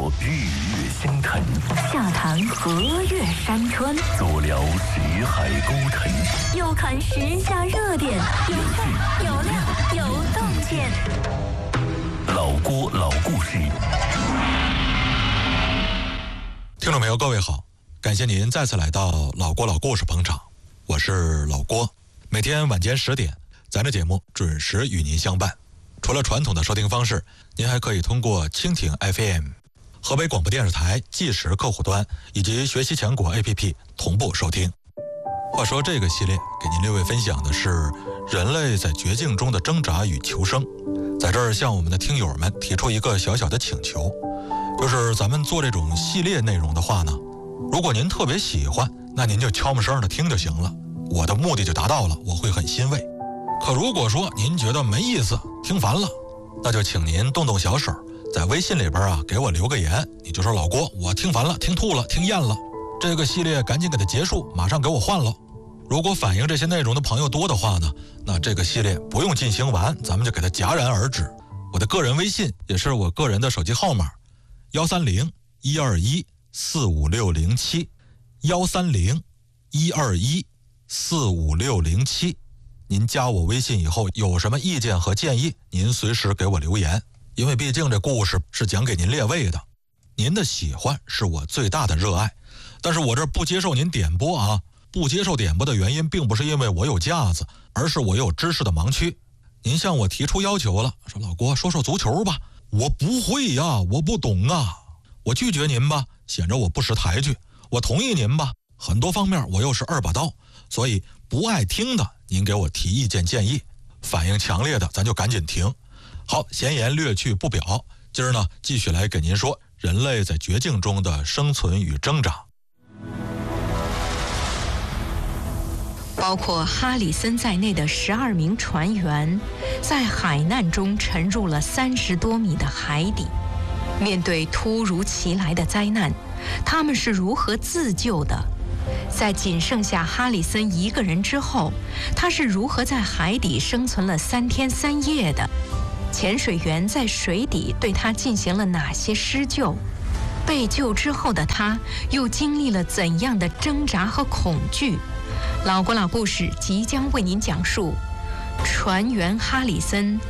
日月星辰， 下谈河岳山川， 左聊识海沟腾， 右看时下热点，有趣有料有洞见。 老郭老故事。 听众朋友，各位好，感谢您再次来到老郭老故事捧场，我是老郭。每天晚间10点，咱这节目准时与您相伴。除了传统的收听方式，您还可以通过蜻蜓 FM、河北广播电视台即时客户端以及学习强国 APP 同步收听。话说这个系列给您6位分享的是人类在绝境中的挣扎与求生。在这儿向我们的听友们提出一个小小的请求，就是咱们做这种系列内容的话呢，如果您特别喜欢，那您就悄没声的听就行了，我的目的就达到了，我会很欣慰。可如果说您觉得没意思，听烦了，那就请您动动小手，在微信里边给我留个言，你就说老郭，我听烦了，听吐了，听厌了，这个系列赶紧给它结束，马上给我换了。如果反映这些内容的朋友多的话呢，那这个系列不用进行完，咱们就给它戛然而止。我的个人微信也是我个人的手机号码130-121-45607，130-121-45607。您加我微信以后有什么意见和建议，您随时给我留言，因为毕竟这故事是讲给您列位的，您的喜欢是我最大的热爱。但是我这不接受您点播啊，不接受点播的原因并不是因为我有架子，而是我有知识的盲区。您向我提出要求了，说老郭说说足球吧，我不会呀，我不懂啊。我拒绝您吧，显着我不识抬举；我同意您吧，很多方面我又是2把刀。所以不爱听的，您给我提意见建议；反应强烈的，咱就赶紧停。好，闲言略去不表，今儿呢继续来给您说人类在绝境中的生存与挣扎。 包括哈里森在内的12名船员，在海难中沉入了30多米的海底。面对突如其来的灾难，他们是如何自救的？在仅剩下哈里森一个人之后，他是如何在海底生存了3天3夜的？潜水员在水底对他进行了哪些施救？被救之后的他又经历了怎样的挣扎和恐惧？老郭老故事即将为您讲述船员哈里森